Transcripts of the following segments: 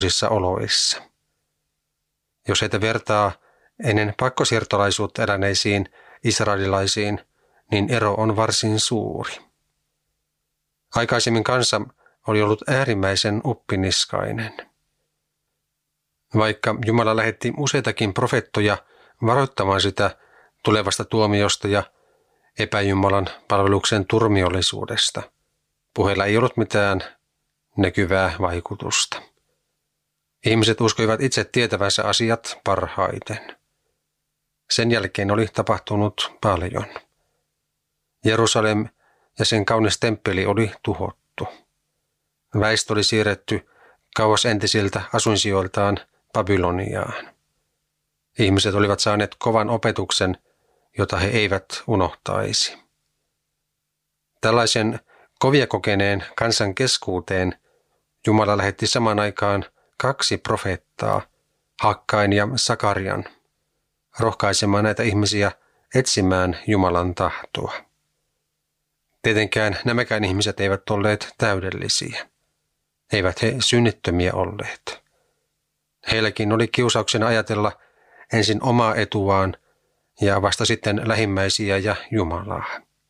oloissa. Jos heitä vertaa ennen pakkosiirtolaisuutta eläneisiin israelilaisiin, niin ero on varsin suuri. Aikaisemmin kansa oli ollut äärimmäisen uppiniskainen. Vaikka Jumala lähetti useitakin profeettoja varoittamaan sitä tulevasta tuomiosta ja epäjumalan palveluksen turmiollisuudesta, puheilla ei ollut mitään näkyvää vaikutusta. Ihmiset uskoivat itse tietävänsä asiat parhaiten. Sen jälkeen oli tapahtunut paljon. Jerusalem ja sen kaunis temppeli oli tuhottu. Väestö oli siirretty kauas entisiltä asuinsijoiltaan Babyloniaan. Ihmiset olivat saaneet kovan opetuksen, jota he eivät unohtaisi. Tällaisen kovia kokeneen kansan keskuuteen Jumala lähetti samaan aikaan 2 profeettaa, Hakkain ja Sakarian, rohkaisemaan näitä ihmisiä etsimään Jumalan tahtoa. Tietenkään nämäkään ihmiset eivät olleet täydellisiä. Eivät he synnittömiä olleet. Heilläkin oli kiusauksena ajatella ensin omaa etuaan ja vasta sitten lähimmäisiä ja Jumalaa.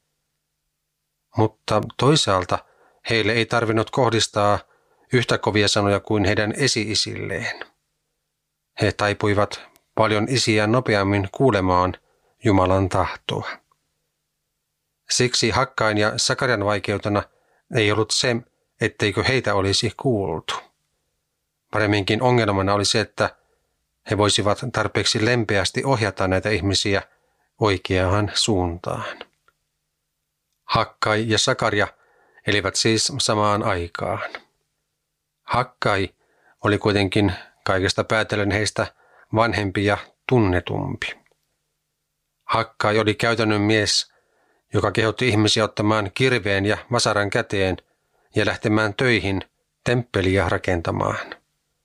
Mutta toisaalta heille ei tarvinnut kohdistaa yhtä kovia sanoja kuin heidän esi-isilleen. He taipuivat paljon isiä nopeammin kuulemaan Jumalan tahtoa. Siksi Hakkain ja Sakarian vaikeutena ei ollut se, etteikö heitä olisi kuultu. Paremminkin ongelmana oli se, että he voisivat tarpeeksi lempeästi ohjata näitä ihmisiä oikeaan suuntaan. Hakkai ja Sakaria elivät siis samaan aikaan. Hakkai oli kuitenkin kaikesta päätellen heistä vanhempi ja tunnetumpi. Hakkai oli käytännön mies, joka kehotti ihmisiä ottamaan kirveen ja vasaran käteen ja lähtemään töihin temppeliä rakentamaan.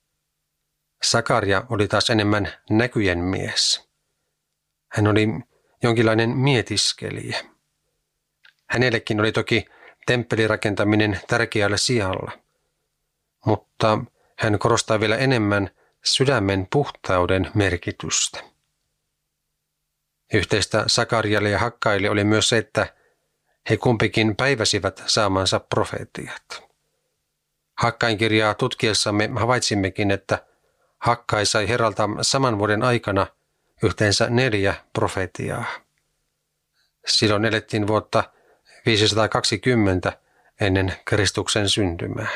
Sakaria oli taas enemmän näkyjen mies. Hän oli jonkinlainen mietiskelijä. Hänellekin oli toki temppelirakentaminen tärkeällä sijalla, mutta hän korostaa vielä enemmän sydämen puhtauden merkitystä. Yhteistä Sakarialle ja Hakkaille oli myös se, että he kumpikin päiväsivät saamansa profeetiat. Hakkain kirjaa tutkiessamme havaitsimmekin, että Hakkai sai Herralta saman vuoden aikana yhteensä 4 profetiaa. Silloin elettiin vuotta 520 ennen Kristuksen syntymää.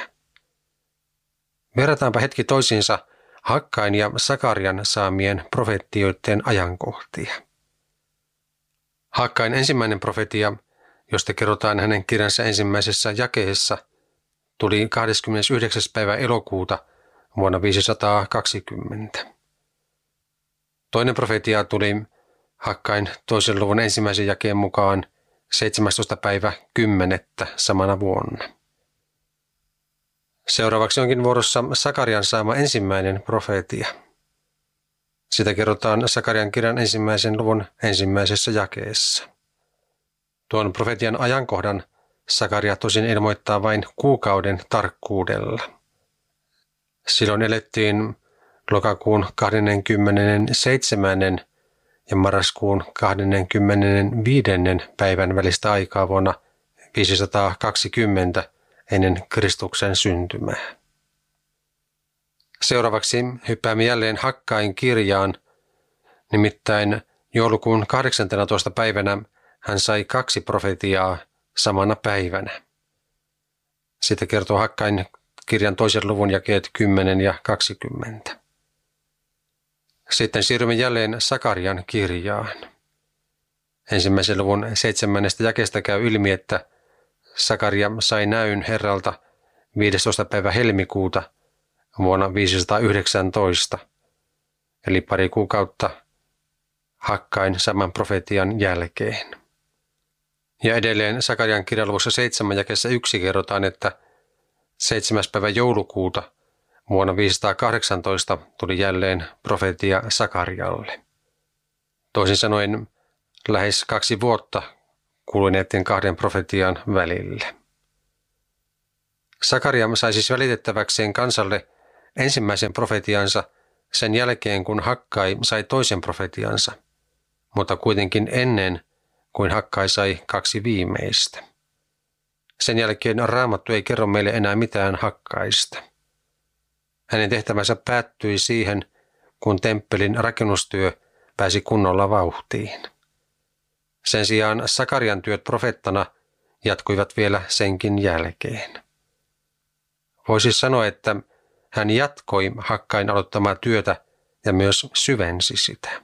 Verrataanpa hetki toisiinsa Hakkain ja Sakarian saamien profeettioiden ajankohtia. Hakkain ensimmäinen profetia, josta kerrotaan hänen kirjansa ensimmäisessä jakeessa, tuli 29. päivä elokuuta vuonna 520. Toinen profetia tuli Hakkain 2. luvun 1. jakeen mukaan 17. päivä 10. samana vuonna. Seuraavaksi onkin vuorossa Sakarian saama ensimmäinen profeetia. Sitä kerrotaan Sakarian kirjan 1. luvun 1. jakeessa. Tuon profetian ajankohdan Sakaria tosin ilmoittaa vain kuukauden tarkkuudella. Silloin elettiin lokakuun 27. ja marraskuun 25. päivän välistä aikaa vuonna 520 ennen Kristuksen syntymää. Seuraavaksi hyppäämme jälleen Hakkain kirjaan, nimittäin joulukuun 18. päivänä hän sai 2 profetiaa samana päivänä. Siitä kertoo Hakkain kirjan 2. luvun jakeet 10 ja 20. Sitten siirrymme jälleen Sakarian kirjaan. 1. luvun 7. jakeesta käy ilmi, että Sakaria sai näyn Herralta 15. päivä helmikuuta vuonna 519, eli pari kuukautta Hakkain saman profetian jälkeen. Ja edelleen Sakarian kirjaluvussa 7 jakeessa 1 kerrotaan, että 7. päivä joulukuuta vuonna 518 tuli jälleen profetia Sakarialle. Toisin sanoen lähes 2 vuotta kului näiden 2 profetian välillä. Sakaria sai siis välitettäväkseen kansalle ensimmäisen profetiansa sen jälkeen, kun Hakkai sai toisen profetiansa, mutta kuitenkin ennen kuin Hakkai sai 2 viimeistä. Sen jälkeen Raamattu ei kerro meille enää mitään Hakkaista. Hänen tehtävänsä päättyi siihen, kun temppelin rakennustyö pääsi kunnolla vauhtiin. Sen sijaan Sakarian työt profeettana jatkuivat vielä senkin jälkeen. Voisi sanoa, että hän jatkoi Hakkain aloittamaa työtä ja myös syvensi sitä.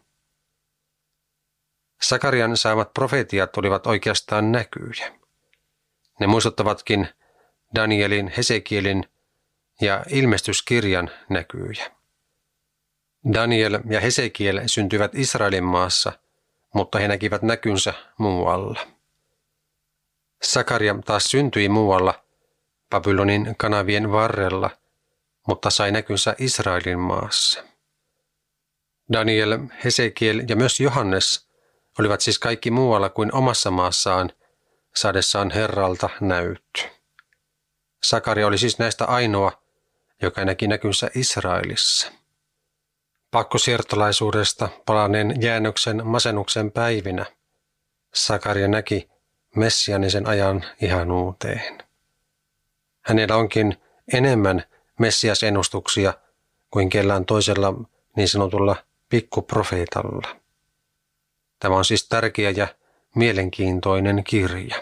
Sakarian saamat profetiat olivat oikeastaan näkyjä. Ne muistuttavatkin Danielin, Hesekielin ja ilmestyskirjan näkyjä. Daniel ja Hesekiel syntyivät Israelin maassa, mutta he näkivät näkynsä muualla. Sakaria taas syntyi muualla, Babylonin kanavien varrella, mutta sai näkynsä Israelin maassa. Daniel, Hesekiel ja myös Johannes olivat siis kaikki muualla kuin omassa maassaan, saadessaan Herralta näyttö. Sakaria oli siis näistä ainoa, joka näki näkynsä Israelissa. Pakkosiirtolaisuudesta palaneen jäännöksen masennuksen päivinä Sakaria näki messianisen ajan ihanuuteen. Hänellä onkin enemmän messiasennustuksia kuin kellään toisella niin sanotulla pikkuprofeetalla. Tämä on siis tärkeä ja mielenkiintoinen kirja.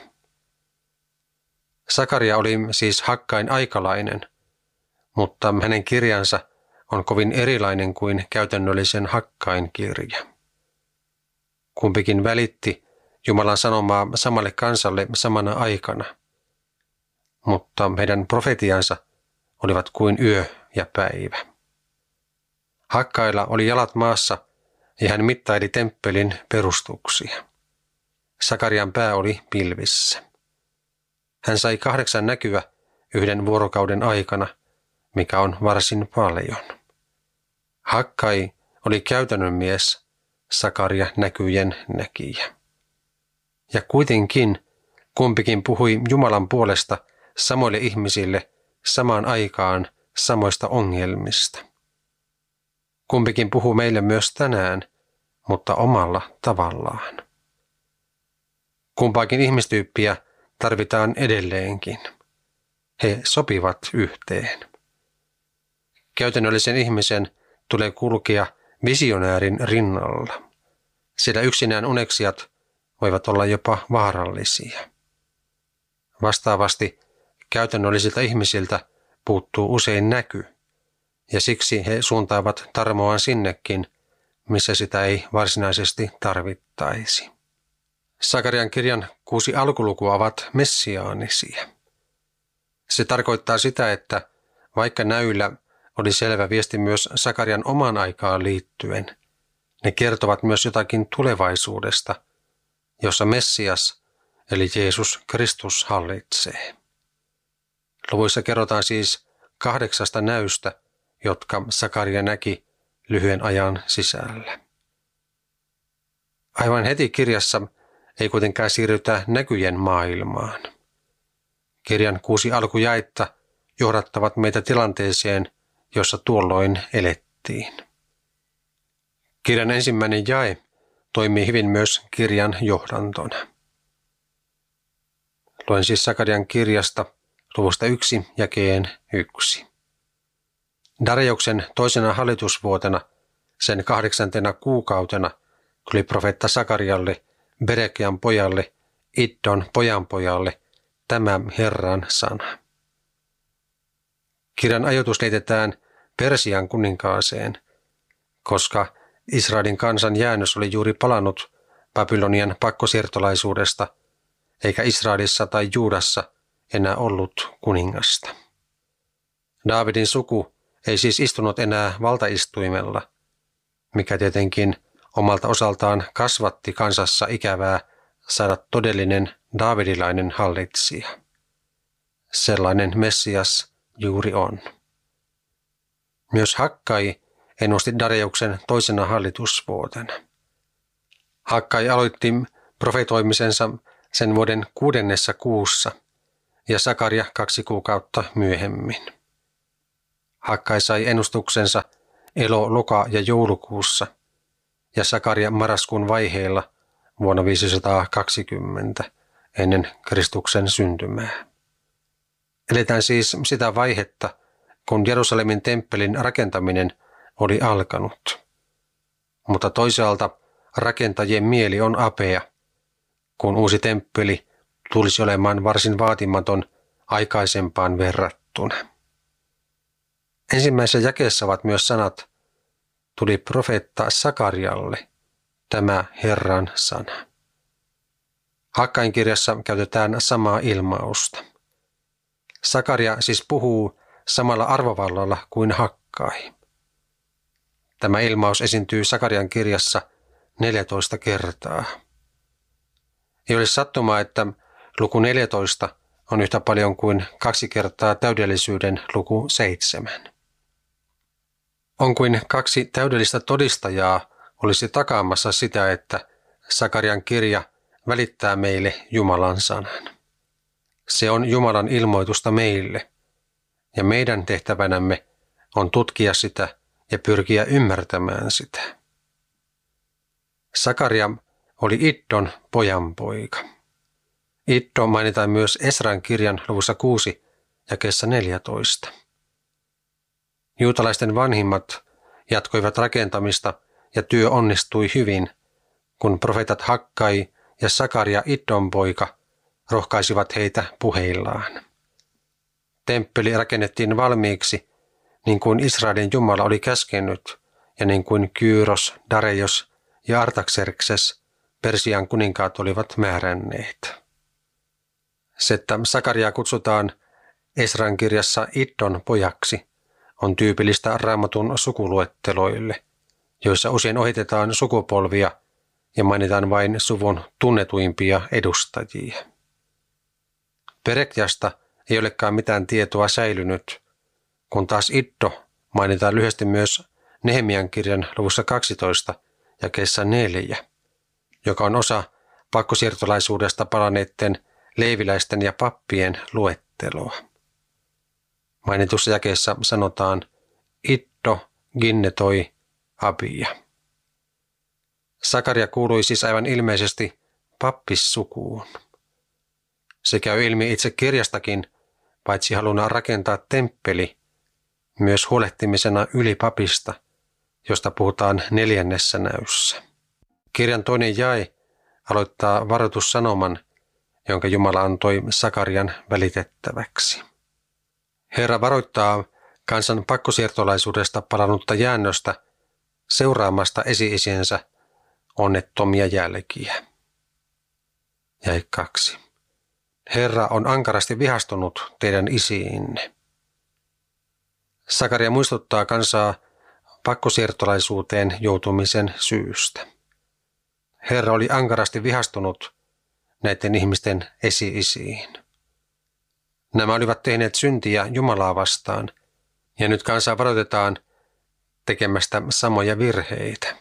Sakaria oli siis Hakkain aikalainen, mutta hänen kirjansa on kovin erilainen kuin käytännöllisen Hakkain kirja. Kumpikin välitti Jumalan sanomaa samalle kansalle samana aikana, mutta heidän profetiansa olivat kuin yö ja päivä. Hakkailla oli jalat maassa ja hän mittaili temppelin perustuksia. Sakarian pää oli pilvissä. Hän sai 8 näkyä 1 vuorokauden aikana, mikä on varsin paljon. Hakkai oli käytännön mies, Sakaria näkyjen näkijä. Ja kuitenkin kumpikin puhui Jumalan puolesta samoille ihmisille samaan aikaan samoista ongelmista. Kumpikin puhuu meille myös tänään, mutta omalla tavallaan. Kumpaakin ihmistyyppiä tarvitaan edelleenkin. He sopivat yhteen. Käytännöllisen ihmisen tulee kulkea visionäärin rinnalla, sillä yksinään uneksijat voivat olla jopa vaarallisia. Vastaavasti käytännöllisiltä ihmisiltä puuttuu usein näky, ja siksi he suuntaavat tarmoaan sinnekin, missä sitä ei varsinaisesti tarvittaisi. Sakarian kirjan 6 alkulukua ovat messiaanisia. Se tarkoittaa sitä, että vaikka näyillä oli selvä viesti myös Sakarian omaan aikaan liittyen, ne kertovat myös jotakin tulevaisuudesta, jossa Messias eli Jeesus Kristus hallitsee. Luvuissa kerrotaan siis 8 näystä, jotka Sakaria näki lyhyen ajan sisällä. Aivan heti kirjassa ei kuitenkaan siirrytä näkyjen maailmaan. Kirjan 6 alkujaetta johdattavat meitä tilanteeseen, jossa tuolloin elettiin. Kirjan ensimmäinen jae toimii hyvin myös kirjan johdantona. Luen siis Sakarian kirjasta luvusta 1 jakeen 1. Dariuksen 2. hallitusvuotena, sen 8. kuukautena, tuli profeetta Sakarialle, Berekian pojalle, Iddon pojanpojalle, tämä Herran sana. Kirjan ajoitus liitetään Persian kuninkaaseen, koska Israelin kansan jäännös oli juuri palannut Babylonian pakkosiirtolaisuudesta, eikä Israelissa tai Juudassa enää ollut kuningasta. Daavidin suku ei siis istunut enää valtaistuimella, mikä tietenkin omalta osaltaan kasvatti kansassa ikävää saada todellinen daavidilainen hallitsija. Sellainen Messias juuri on. Myös Hakkai ennusti Dariuksen 2. hallitusvuotena. Hakkai aloitti profetoimisensa sen vuoden 6. kuussa ja Sakaria 2 kuukautta myöhemmin. Hakkai sai ennustuksensa elo-, loka- ja joulukuussa ja Sakaria marraskuun vaiheilla vuonna 520 ennen Kristuksen syntymää. Eletään siis sitä vaihetta, kun Jerusalemin temppelin rakentaminen oli alkanut. Mutta toisaalta rakentajien mieli on apea, kun uusi temppeli tulisi olemaan varsin vaatimaton aikaisempaan verrattuna. Ensimmäisessä jakeessa ovat myös sanat, tuli profeetta Sakarialle, tämä Herran sana. Hakkain kirjassa käytetään samaa ilmausta. Sakaria siis puhuu samalla arvovallalla kuin Hakkai. Tämä ilmaus esiintyy Sakarian kirjassa 14 kertaa. Ei ole sattumaa, että luku 14 on yhtä paljon kuin 2 kertaa täydellisyyden luku 7. On kuin 2 täydellistä todistajaa olisi takaamassa sitä, että Sakarian kirja välittää meille Jumalan sanan. Se on Jumalan ilmoitusta meille, ja meidän tehtävänämme on tutkia sitä ja pyrkiä ymmärtämään sitä. Sakaria oli Iddon pojanpoika. Iddo mainitaan myös Esran kirjan luvussa 6 jakeessa 14. Juutalaisten vanhimmat jatkoivat rakentamista ja työ onnistui hyvin, kun profeetat Hakkai ja Sakaria Iddon poika rohkaisivat heitä puheillaan. Temppeli rakennettiin valmiiksi, niin kuin Israelin Jumala oli käskenyt, ja niin kuin Kyros, Dareios ja Artaxerxes, Persian kuninkaat olivat määränneet. Se, että Sakaria kutsutaan Esran kirjassa Iddon pojaksi, on tyypillistä Raamatun sukuluetteloille, joissa usein ohitetaan sukupolvia ja mainitaan vain suvun tunnetuimpia edustajia. Perekjasta ei olekaan mitään tietoa säilynyt, kun taas Iddo mainitaan lyhyesti myös Nehemian kirjan luvussa 12 jakeessa 4, joka on osa pakkosiirtolaisuudesta palanneiden leiviläisten ja pappien luetteloa. Mainitussa jakeessa sanotaan Iddo ginnetoi Abia. Sakaria kuului siis aivan ilmeisesti pappissukuun. Se käy ilmi itse kirjastakin, paitsi haluna rakentaa temppeli, myös huolehtimisena ylipapista, josta puhutaan 4. näyssä. Kirjan toinen jae aloittaa varoitussanoman, jonka Jumala antoi Sakarian välitettäväksi. Herra varoittaa kansan pakkosiirtolaisuudesta palannutta jäännöstä seuraamasta esi-isiensä onnettomia jälkiä. Jae 2. Herra on ankarasti vihastunut teidän isiinne. Sakaria muistuttaa kansaa pakkosiirtolaisuuteen joutumisen syystä. Herra oli ankarasti vihastunut näiden ihmisten esi-isiin. Nämä olivat tehneet syntiä Jumalaa vastaan, ja nyt kansaa varoitetaan tekemästä samoja virheitä.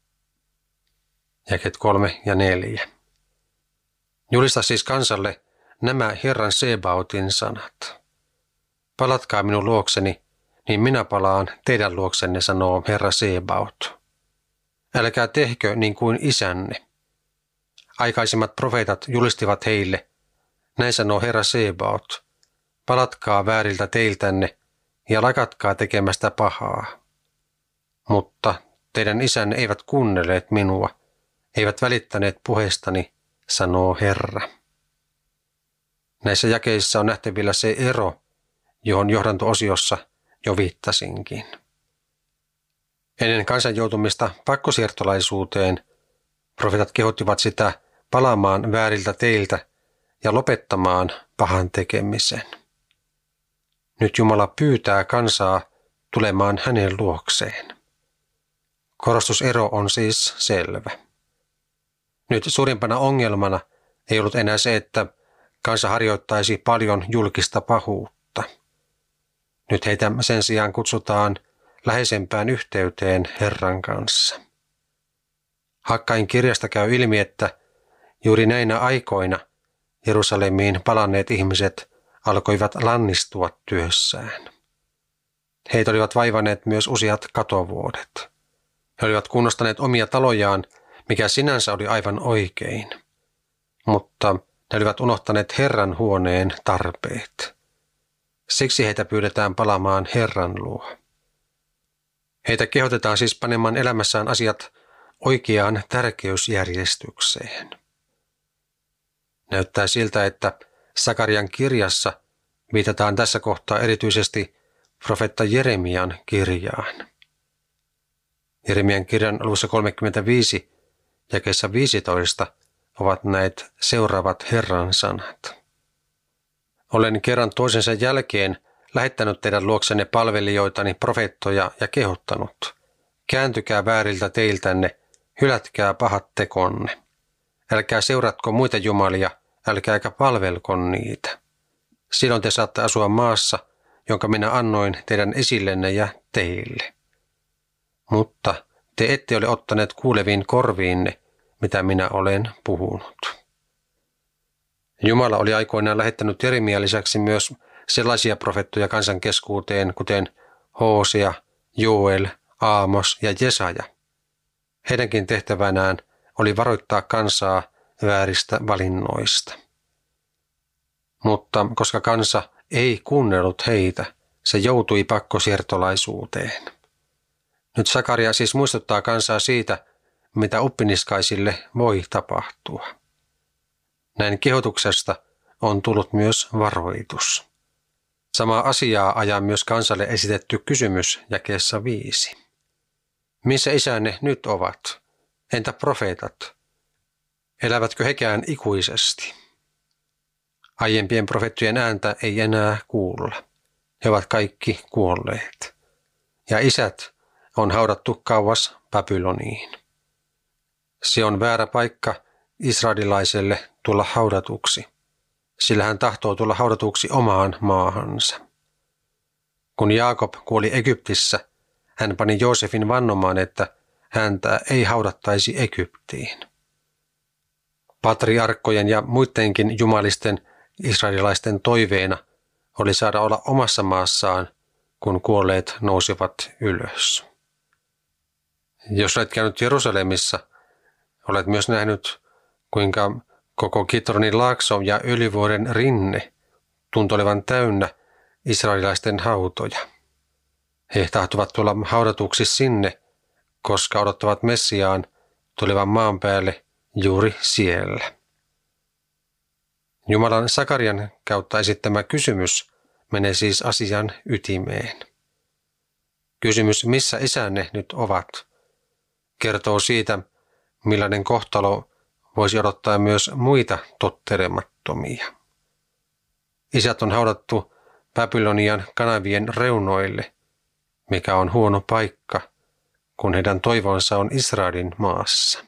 Jakeet 3 ja 4. Julista siis kansalle nämä Herran Sebaotin sanat. Palatkaa minun luokseni, niin minä palaan teidän luoksenne, sanoo Herra Sebaot. Älkää tehkö niin kuin isänne. Aikaisemmat profeetat julistivat heille, näin sanoo Herra Sebaot, palatkaa vääriltä teiltänne ja lakatkaa tekemästä pahaa. Mutta teidän isänne eivät kuunnelleet minua, eivät välittäneet puheestani, sanoo Herra. Näissä jakeissa on nähtävillä se ero, johon johdanto-osiossa jo viittasinkin. Ennen kansan joutumista pakkosiirtolaisuuteen profeetat kehottivat sitä palaamaan vääriltä teiltä ja lopettamaan pahan tekemisen. Nyt Jumala pyytää kansaa tulemaan hänen luokseen. Korostusero on siis selvä. Nyt suurimpana ongelmana ei ollut enää se, että kansa harjoittaisi paljon julkista pahuutta. Nyt heitä sen sijaan kutsutaan läheisempään yhteyteen Herran kanssa. Hakkain kirjasta käy ilmi, että juuri näinä aikoina Jerusalemiin palanneet ihmiset alkoivat lannistua työssään. Heitä olivat vaivanneet myös useat katovuodet. He olivat kunnostaneet omia talojaan, mikä sinänsä oli aivan oikein. Mutta he olivat unohtaneet Herran huoneen tarpeet. Siksi heitä pyydetään palaamaan Herran luo. Heitä kehotetaan siis panemaan elämässään asiat oikeaan tärkeysjärjestykseen. Näyttää siltä, että Sakarian kirjassa viitataan tässä kohtaa erityisesti profeetta Jeremian kirjaan. Jeremian kirjan luvussa 35 jakeessa 15 ovat näet seuraavat Herran sanat. Olen kerran toisensa jälkeen lähettänyt teidän luoksenne palvelijoitani profeettoja ja kehottanut. Kääntykää vääriltä teiltänne, hylätkää pahat tekonne. Älkää seuratko muita jumalia, älkääkä palvelko niitä. Silloin te saatte asua maassa, jonka minä annoin teidän esillenne ja teille. Mutta te ette ole ottaneet kuuleviin korviinne, mitä minä olen puhunut. Jumala oli aikoinaan lähettänyt Jeremian lisäksi myös sellaisia profettoja kansan keskuuteen, kuten Hosea, Joel, Aamos ja Jesaja. Heidänkin tehtävänään oli varoittaa kansaa vääristä valinnoista. Mutta koska kansa ei kuunnellut heitä, se joutui pakkosiirtolaisuuteen. Nyt Sakaria siis muistuttaa kansaa siitä, mitä uppiniskaisille voi tapahtua. Näin kehotuksesta on tullut myös varoitus. Samaa asiaa ajaa myös kansalle esitetty kysymys jakeessa 5. Missä isänne nyt ovat? Entä profeetat? Elävätkö hekään ikuisesti? Aiempien profeettojen ääntä ei enää kuulla. He ovat kaikki kuolleet. Ja isät on haudattu kauas Babyloniin. Se on väärä paikka israelilaiselle tulla haudatuksi, sillä hän tahtoo tulla haudatuksi omaan maahansa. Kun Jaakob kuoli Egyptissä, hän pani Joosefin vannomaan, että häntä ei haudattaisi Egyptiin. Patriarkkojen ja muidenkin jumalisten israelilaisten toiveena oli saada olla omassa maassaan, kun kuolleet nousivat ylös. Jos olet käynyt Jerusalemissa, olet myös nähnyt, kuinka koko Kitronin laakso ja Öljyvuoren rinne tuntui olevan täynnä israelilaisten hautoja. He tahtovat tulla haudatuksi sinne, koska odottavat Messiaan tulevan maan päälle juuri siellä. Jumalan Sakarian kautta esittämä kysymys menee siis asian ytimeen. Kysymys, missä isänne nyt ovat, kertoo siitä, millainen kohtalo voisi odottaa myös muita tottelemattomia. Isät on haudattu Babylonian kanavien reunoille, mikä on huono paikka, kun heidän toivonsa on Israelin maassa.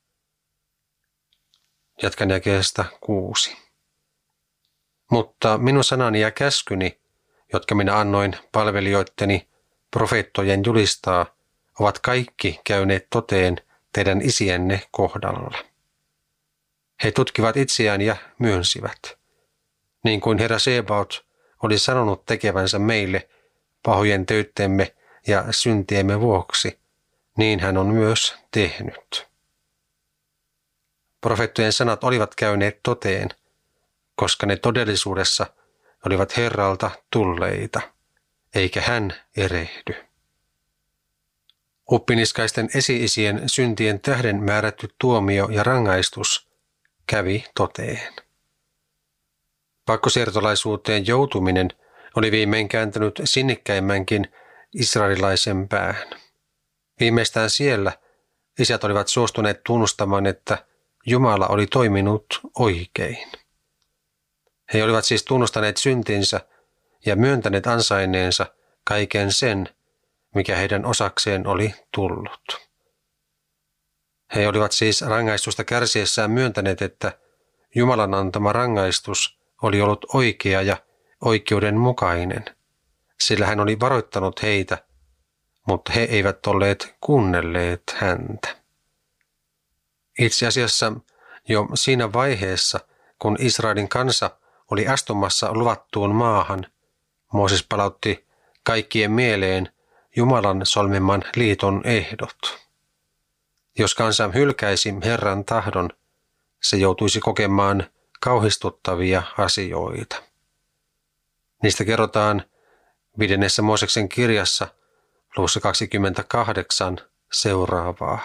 Jatkan jakeesta 6. Mutta minun sanani ja käskyni, jotka minä annoin palvelijoitteni profeettojen julistaa, ovat kaikki käyneet toteen teidän isienne kohdalla. He tutkivat itseään ja myönsivät, niin kuin Herra Sebaot oli sanonut tekevänsä meille pahojen töittemme ja syntiemme vuoksi, niin hän on myös tehnyt. Profeettojen sanat olivat käyneet toteen, koska ne todellisuudessa olivat Herralta tulleita, eikä hän erehdy. Uppiniskaisten esi-isien syntien tähden määrätty tuomio ja rangaistus kävi toteen. Pakkosiirtolaisuuteen joutuminen oli viimein kääntänyt sinnikkäimmänkin israelilaisen pään. Viimeistään siellä isät olivat suostuneet tunnustamaan, että Jumala oli toiminut oikein. He olivat siis tunnustaneet syntinsä ja myöntäneet ansainneensa kaiken sen, mikä heidän osakseen oli tullut. He olivat siis rangaistusta kärsiessään myöntäneet, että Jumalan antama rangaistus oli ollut oikea ja oikeudenmukainen, sillä hän oli varoittanut heitä, mutta he eivät olleet kuunnelleet häntä. Itse asiassa jo siinä vaiheessa, kun Israelin kansa oli astumassa luvattuun maahan, Mooses palautti kaikkien mieleen Jumalan solmiman liiton ehdot. Jos kansa hylkäisi Herran tahdon, se joutuisi kokemaan kauhistuttavia asioita. Niistä kerrotaan 5. Mooseksen kirjassa luvussa 28 seuraavaa.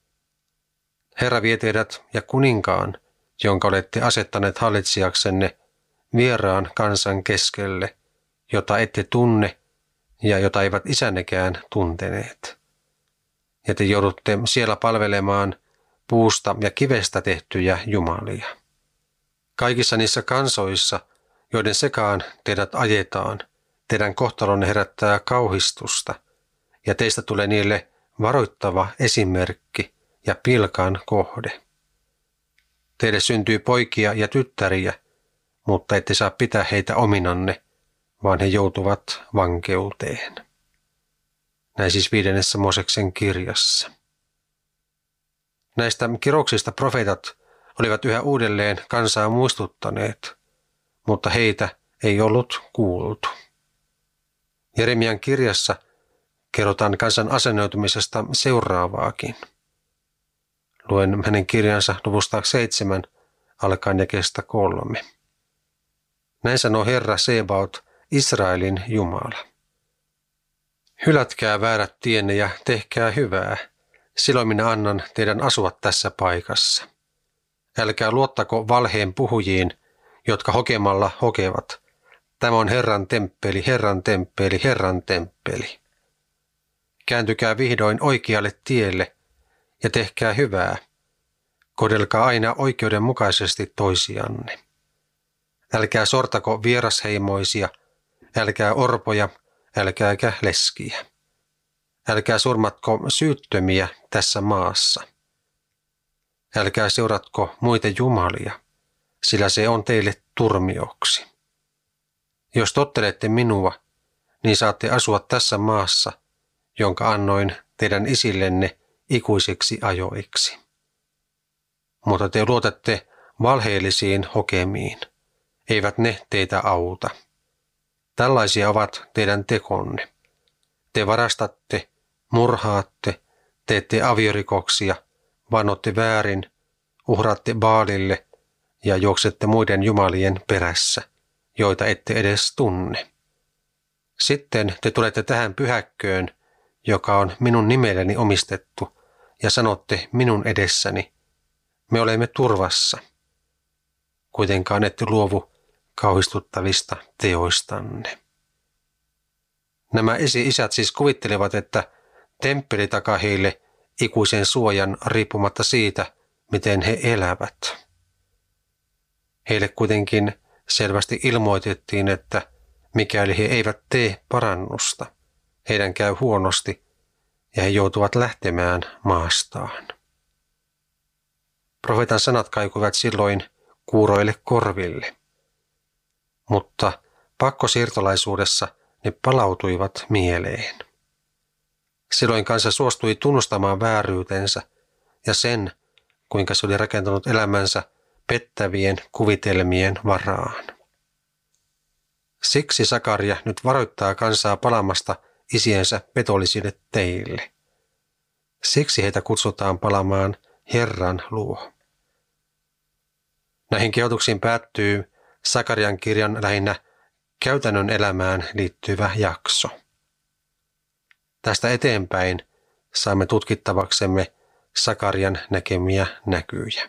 Herra vie teidät ja kuninkaan, jonka olette asettaneet hallitsijaksenne, vieraan kansan keskelle, jota ette tunne ja jota eivät isännekään tunteneet. Ja te joudutte siellä palvelemaan puusta ja kivestä tehtyjä jumalia. Kaikissa niissä kansoissa, joiden sekaan teidät ajetaan, teidän kohtalonne herättää kauhistusta, ja teistä tulee niille varoittava esimerkki ja pilkan kohde. Teille syntyy poikia ja tyttäriä, mutta ette saa pitää heitä ominanne, vaan he joutuvat vankeuteen. Näin siis 5. Mooseksen kirjassa. Näistä kirouksista profeetat olivat yhä uudelleen kansaa muistuttaneet, mutta heitä ei ollut kuultu. Jeremian kirjassa kerrotaan kansan asennoitumisesta seuraavaakin. Luen hänen kirjansa luvusta 7 alkaen jakeesta 3. Näin sanoo Herra Sebaot, Israelin Jumala. Hylätkää väärät tienne ja tehkää hyvää, silloin minä annan teidän asua tässä paikassa. Älkää luottako valheen puhujiin, jotka hokemalla hokevat. Tämä on Herran temppeli, Herran temppeli, Herran temppeli. Kääntykää vihdoin oikealle tielle ja tehkää hyvää. Kohdelkaa aina oikeudenmukaisesti toisianne. Älkää sortako vierasheimoisia, älkää orpoja, älkääkä leskiä. Älkää surmatko syyttömiä tässä maassa. Älkää seuratko muita jumalia, sillä se on teille turmioksi. Jos tottelette minua, niin saatte asua tässä maassa, jonka annoin teidän isillenne ikuisiksi ajoiksi. Mutta te luotatte valheellisiin hokemiin, eivät ne teitä auta. Tällaisia ovat teidän tekonne. Te varastatte, murhaatte, teette aviorikoksia, vannotte väärin, uhraatte Baalille ja juoksette muiden jumalien perässä, joita ette edes tunne. Sitten te tulette tähän pyhäkköön, joka on minun nimelleni omistettu, ja sanotte minun edessäni, me olemme turvassa. Kuitenkaan ette luovu kauhistuttavista teoistanne. Nämä esi-isät siis kuvittelevat, että temppeli takaa heille ikuisen suojan riippumatta siitä, miten he elävät. Heille kuitenkin selvästi ilmoitettiin, että mikäli he eivät tee parannusta, heidän käy huonosti ja he joutuvat lähtemään maastaan. Profeetan sanat kaikuivat silloin kuuroille korville, mutta pakkosiirtolaisuudessa ne palautuivat mieleen. Silloin kansa suostui tunnustamaan vääryytensä ja sen, kuinka se oli rakentanut elämänsä pettävien kuvitelmien varaan. Siksi Sakaria nyt varoittaa kansaa palaamasta isiensä petollisille teille. Siksi heitä kutsutaan palaamaan Herran luo. Näihin kehotuksiin päättyy Sakarian kirjan lähinnä käytännön elämään liittyvä jakso. Tästä eteenpäin saamme tutkittavaksemme Sakarian näkemiä näkyjä.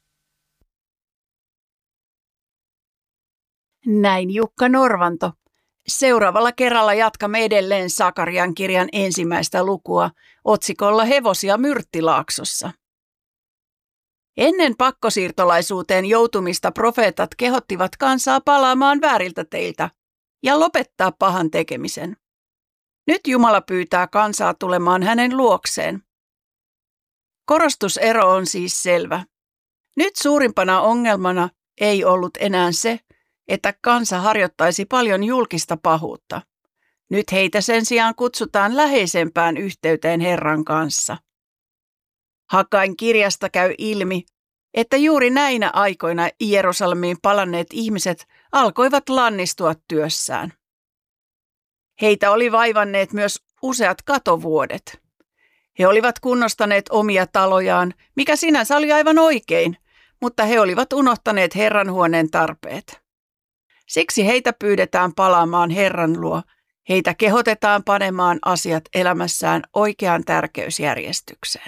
Näin Jukka Norvanto. Seuraavalla kerralla jatkamme edelleen Sakarian kirjan ensimmäistä lukua otsikolla Hevosia Myrttilaaksossa. Ennen pakkosiirtolaisuuteen joutumista profeetat kehottivat kansaa palaamaan vääriltä teiltä ja lopettaa pahan tekemisen. Nyt Jumala pyytää kansaa tulemaan hänen luokseen. Korostusero on siis selvä. Nyt suurimpana ongelmana ei ollut enää se, että kansa harjoittaisi paljon julkista pahuutta. Nyt heitä sen sijaan kutsutaan läheisempään yhteyteen Herran kanssa. Hagain kirjasta käy ilmi, että juuri näinä aikoina Jerusalemiin palanneet ihmiset alkoivat lannistua työssään. Heitä oli vaivanneet myös useat katovuodet. He olivat kunnostaneet omia talojaan, mikä sinänsä oli aivan oikein, mutta he olivat unohtaneet Herran huoneen tarpeet. Siksi heitä pyydetään palaamaan Herran luo. Heitä kehotetaan panemaan asiat elämässään oikeaan tärkeysjärjestykseen.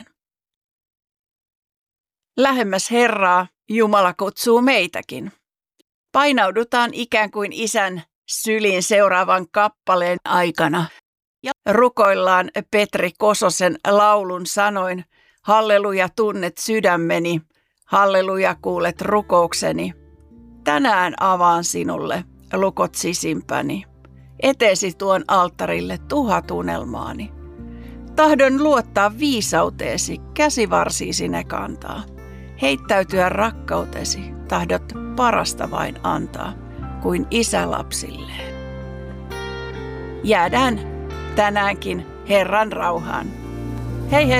Lähemmäs Herraa Jumala kutsuu meitäkin. Painaudutaan ikään kuin Isän syliin seuraavan kappaleen aikana ja rukoillaan Petri Kososen laulun sanoin: halleluja tunnet sydämeni, halleluja kuulet rukoukseni. Tänään avaan sinulle lukot sisimpäni, eteesi tuon alttarille 1000 unelmaani. Tahdon luottaa viisauteesi, käsivarsiisi ne kantaa. Heittäytyä rakkautesi, tahdot parasta vain antaa, kuin isä lapsilleen. Jäädään tänäänkin Herran rauhaan. Hei hei!